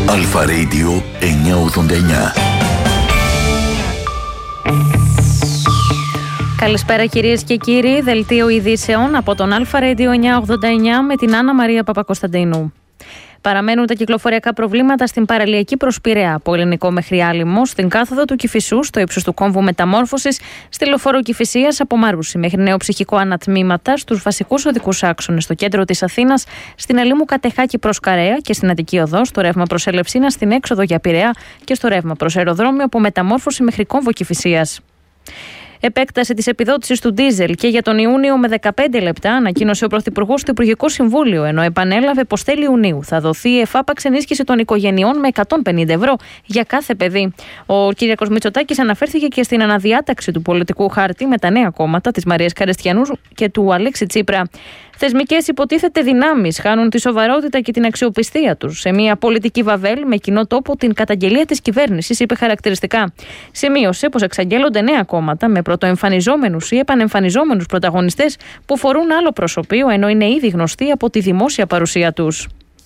Αλφα Radio 989. Καλησπέρα κυρίες και κύριοι, δελτίο ειδήσεων από τον Αλφα Radio 989 με την Άννα Μαρία Παπακοσταντίνου. Παραμένουν τα κυκλοφοριακά προβλήματα στην παραλιακή προς Πειραιά, από Ελληνικό μέχρι Άλυμο, στην κάθοδο του Κηφισού, στο ύψος του κόμβου Μεταμόρφωσης, στη λεωφόρο Κηφισίας από Μαρούσι μέχρι Νέο Ψυχικό ανατμήματα, στους βασικούς οδικούς άξονες στο κέντρο της Αθήνας, στην Ελίμου Κατεχάκη προς Καρέα και στην Αττική Οδό, στο ρεύμα προς Ελευσίνα, στην έξοδο για Πειραιά και στο ρεύμα προς αεροδρόμιο από Μεταμόρφωση μέχρι κόμβο Κηφισίας. Επέκταση της επιδότησης του ντίζελ και για τον Ιούνιο με 15 λεπτά, ανακοίνωσε ο Πρωθυπουργός στο Υπουργικό Συμβούλιο, ενώ επανέλαβε πως τέλη Ιουνίου θα δοθεί εφάπαξ ενίσχυση των οικογενειών με 150 ευρώ για κάθε παιδί. Ο Κυριάκος Μητσοτάκης αναφέρθηκε και στην αναδιάταξη του πολιτικού χάρτη με τα νέα κόμματα της Μαρίας Καρεστιανού και του Αλέξη Τσίπρα. Θεσμικές υποτίθεται δυνάμεις χάνουν τη σοβαρότητα και την αξιοπιστία τους σε μια πολιτική βαβέλ με κοινό τόπο την καταγγελία της κυβέρνησης, είπε χαρακτηριστικά. Σημείωσε πως εξαγγέλλονται νέα κόμματα με πρωτοεμφανιζόμενους ή επανεμφανιζόμενους πρωταγωνιστές που φορούν άλλο προσωπείο ενώ είναι ήδη γνωστοί από τη δημόσια παρουσία τους.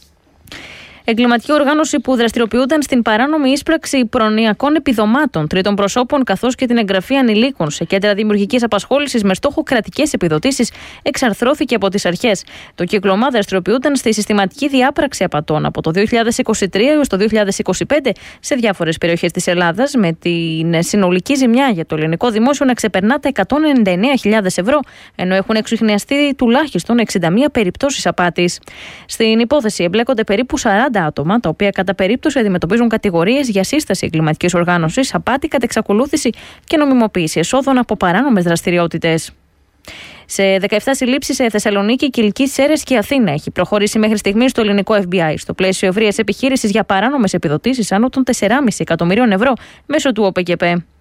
Εγκληματική οργάνωση που δραστηριοποιούνταν στην παράνομη ίσπραξη προνοιακών επιδομάτων τρίτων προσώπων καθώς και την εγγραφή ανηλίκων σε κέντρα δημιουργικής απασχόλησης με στόχο κρατικές επιδοτήσεις εξαρθρώθηκε από τις αρχές. Το κύκλωμα δραστηριοποιούνταν στη συστηματική διάπραξη απατών από το 2023 έως το 2025 σε διάφορες περιοχές της Ελλάδας, με την συνολική ζημιά για το ελληνικό δημόσιο να ξεπερνά τα 199.000 ευρώ, ενώ έχουν εξουχνιαστεί τουλάχιστον 61 περιπτώσεις απάτης. Στην υπόθεση εμπλέκονται περίπου 40 άτομα, τα οποία κατά περίπτωση αντιμετωπίζουν κατηγορίες για σύσταση εγκληματικής οργάνωσης, απάτη κατά εξακολούθηση και νομιμοποίηση εσόδων από παράνομες δραστηριότητες. Σε 17 συλλήψεις σε Θεσσαλονίκη, Κιλκή, Σέρρες και Αθήνα έχει προχωρήσει μέχρι στιγμής το ελληνικό FBI στο πλαίσιο ευρείας επιχείρησης για παράνομες επιδοτήσεις άνω των 4,5 εκατομμυρίων ευρώ μέσω του ΟΠΚΠ.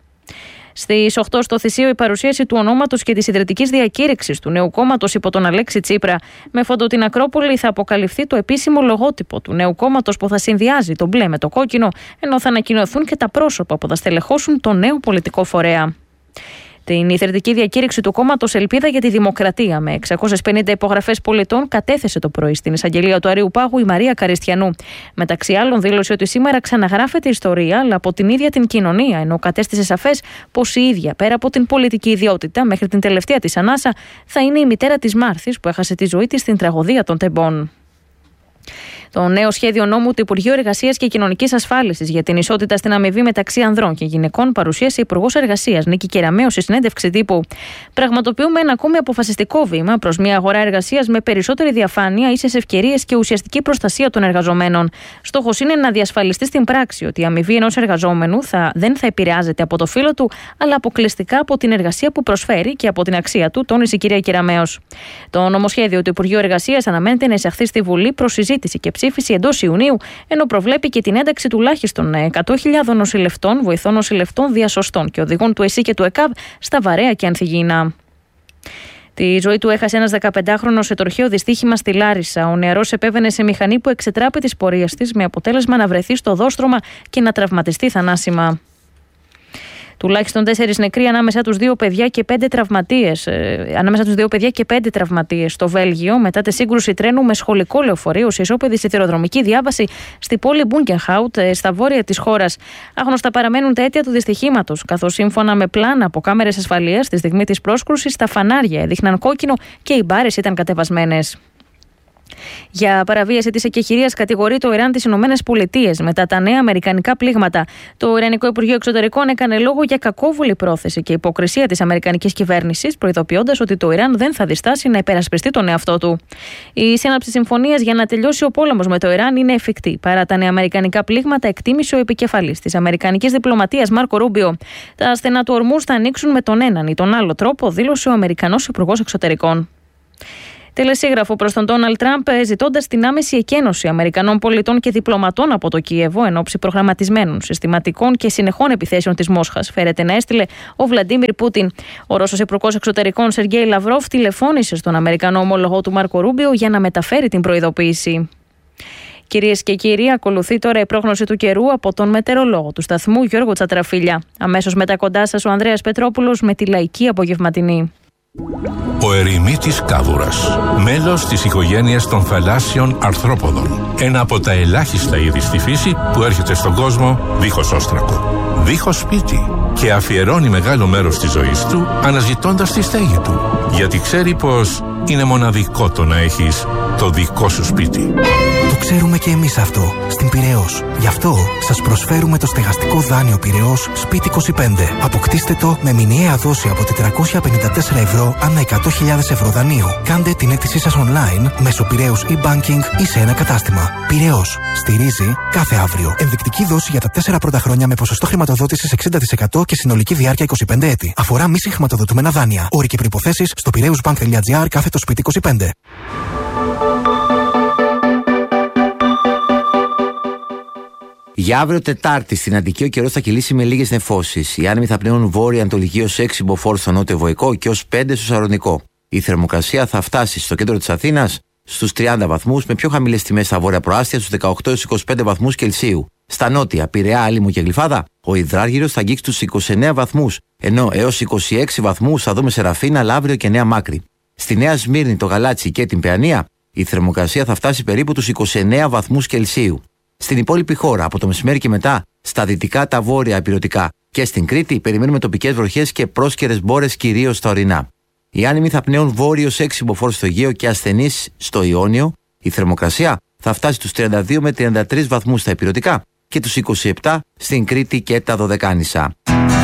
Στις 8 στο Θησίο η παρουσίαση του ονόματος και της ιδρυτικής διακήρυξης του νέου κόμματος υπό τον Αλέξη Τσίπρα. Με φόντο την Ακρόπολη θα αποκαλυφθεί το επίσημο λογότυπο του νέου κόμματος που θα συνδυάζει το μπλε με το κόκκινο, ενώ θα ανακοινωθούν και τα πρόσωπα που θα στελεχώσουν το νέο πολιτικό φορέα. Την ιδρυτική διακήρυξη του κόμματος Ελπίδα για τη Δημοκρατία με 650 υπογραφές πολιτών κατέθεσε το πρωί στην εισαγγελία του Αρείου Πάγου η Μαρία Καρεστιανού. Μεταξύ άλλων, δήλωσε ότι σήμερα ξαναγράφεται η ιστορία, αλλά από την ίδια την κοινωνία, ενώ κατέστησε σαφές πως η ίδια, πέρα από την πολιτική ιδιότητα, μέχρι την τελευταία της ανάσα, θα είναι η μητέρα της Μάρθης που έχασε τη ζωή της στην τραγωδία των Τεμπών. Το νέο σχέδιο νόμου του Υπουργείου Εργασίας και Κοινωνικής Ασφάλισης για την ισότητα στην αμοιβή μεταξύ ανδρών και γυναικών παρουσίασε η Υπουργός Εργασίας Νίκη Κεραμέως σε συνέντευξη τύπου. Πραγματοποιούμε ένα ακόμη αποφασιστικό βήμα προς μια αγορά εργασίας με περισσότερη διαφάνεια, ίσες ευκαιρίες και ουσιαστική προστασία των εργαζομένων. Στόχος είναι να διασφαλιστεί στην πράξη ότι η αμοιβή ενός εργαζόμενου δεν θα επηρεάζεται από το φύλο του, αλλά αποκλειστικά από την εργασία που προσφέρει και από την αξία του, τόνισε η κυρία Κεραμέως. Το νομοσχέδιο του Υπουργείου Εργασίας αναμένεται να εισαχθεί στη Βουλή προς συζήτηση και ψήφιση εντός Ιουνίου, ενώ προβλέπει και την ένταξη τουλάχιστον 100.000 νοσηλευτών, βοηθών νοσηλευτών, διασωστών και οδηγών του ΕΣΥ και του ΕΚΑΒ στα βαρέα και ανθυγιεινά. Τη ζωή του έχασε ένας 15χρονος σε τροχαίο δυστύχημα στη Λάρισα. Ο νεαρός επέβαινε σε μηχανή που εξετράπη της πορείας της, με αποτέλεσμα να βρεθεί στο οδόστρωμα και να τραυματιστεί θανάσιμα. Τουλάχιστον 4 νεκροί ανάμεσα τους 2 παιδιά και 5 τραυματίες στο Βέλγιο μετά τη σύγκρουση τρένου με σχολικό λεωφορείο σε ισόπεδη σιδηροδρομική διάβαση στη πόλη Μπούνκενχάουτ στα βόρεια της χώρας. Άγνωστα παραμένουν τα αίτια του δυστυχήματος, καθώς σύμφωνα με πλάνα από κάμερες ασφαλείας στη στιγμή της πρόσκρουσης τα φανάρια έδειχναν κόκκινο και οι μπάρες ήταν κατεβασμένες. Για παραβίαση της εκεχηρίας κατηγορεί το Ιράν τις ΗΠΑ μετά τα νέα αμερικανικά πλήγματα. Το Ιρανικό Υπουργείο Εξωτερικών έκανε λόγο για κακόβουλη πρόθεση και υποκρισία της αμερικανικής κυβέρνησης, προειδοποιώντας ότι το Ιράν δεν θα διστάσει να υπερασπιστεί τον εαυτό του. Η σύναψη συμφωνίας για να τελειώσει ο πόλεμος με το Ιράν είναι εφικτή. Παρά τα νέα αμερικανικά πλήγματα, εκτίμησε ο επικεφαλής της αμερικανικής διπλωματίας Μάρκο Ρούμπιο. Τα στενά του ορμούς θα ανοίξουν με τον έναν ή τον άλλο τρόπο, δήλωσε ο Αμερικανός Υπουργός Εξωτερικών. Τελεσίγραφο προς τον Ντόναλντ Τραμπ, ζητώντας την άμεση εκένωση Αμερικανών πολιτών και διπλωματών από το Κίεβο εν ώψη προγραμματισμένων, συστηματικών και συνεχών επιθέσεων της Μόσχας. Φέρεται να έστειλε ο Βλαντίμιρ Πούτιν. Ο Ρώσος Υπουργός Εξωτερικών Σεργέη Λαυρόφ τηλεφώνησε στον Αμερικανό ομολογό του Μάρκο Ρούμπιο για να μεταφέρει την προειδοποίηση. Κυρίες και κύριοι, ακολουθεί τώρα η πρόγνωση του καιρού από τον μετεωρολόγο του σταθμού Γιώργο Τσατραφίλια. Αμέσως μετά κοντά σας ο Ανδρέας Πετρόπουλος με τη λαϊκή απογευματινή. Ο ερημίτης κάβουρας, μέλος της οικογένειας των θαλάσσιων αρθρόποδων. Ένα από τα ελάχιστα είδη στη φύση που έρχεται στον κόσμο δίχως όστρακο, δίχως σπίτι, και αφιερώνει μεγάλο μέρος της ζωής του αναζητώντας τη στέγη του, γιατί ξέρει πως είναι μοναδικό το να έχεις το δικό σου σπίτι. Το ξέρουμε και εμείς αυτό στην Πειραιώς. Γι' αυτό σας προσφέρουμε το στεγαστικό δάνειο Πειραιώς Σπίτι 25. Αποκτήστε το με μηνιαία δόση από 454 ευρώ ανά 100.000 ευρώ δανείου. Κάντε την αίτησή σας online μέσω Πειραιώς e-banking ή σε ένα κατάστημα. Πειραιώς. Στηρίζει κάθε αύριο. Ενδεικτική δόση για τα 4 πρώτα χρόνια με ποσοστό χρηματοδότησης 60% και συνολική διάρκεια 25 έτη. Αφορά μη συγχρηματοδοτούμενα δάνεια. Όροι και προϋποθέσεις στο piraeusbank.gr/Σπίτι 25. Για αύριο Τετάρτη στην Αττική ο καιρός θα κυλήσει με λίγες νεφώσεις. Οι άνεμοι θα πνέουν βόρεια-ανατολική ως 6 μποφόρ στο νότιο Βοϊκό και ως 5 στο Σαρονικό. Η θερμοκρασία θα φτάσει στο κέντρο της Αθήνας στους 30 βαθμούς, με πιο χαμηλές τιμές στα βόρεια προάστια στους 18 έως 25 βαθμούς Κελσίου. Στα νότια, Πειραιά, Άλυμο και Γλυφάδα, ο υδράργυρος θα αγγίξει τους 29 βαθμούς, ενώ έως 26 βαθμούς θα δούμε σε Ραφίνα, Λαύριο και Νέα Μάκρη. Στη Νέα Σμύρνη, το Γαλάτσι και την Παιανία, η θερμοκρασία θα φτάσει περίπου τους 29 βαθμούς Κελσίου. Στην υπόλοιπη χώρα, από το μεσημέρι και μετά, στα δυτικά, τα βόρεια ηπειρωτικά και στην Κρήτη, περιμένουμε τοπικές βροχές και πρόσκαιρες μπόρες, κυρίως στα ορεινά. Οι άνεμοι θα πνέουν βόρειος 6 μποφόρ στο Αιγαίο και ασθενείς στο Ιόνιο. Η θερμοκρασία θα φτάσει στους 32 με 33 βαθμούς στα ηπειρωτικά και τους 27 στην Κρήτη και τα Δωδεκάνησα.